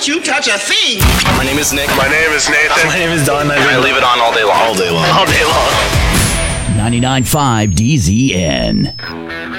Don't you touch a thing. My name is Nick. My name is Nathan. My name is Don. I leave it on all day long. All day long. All day long. 99.5 DZN.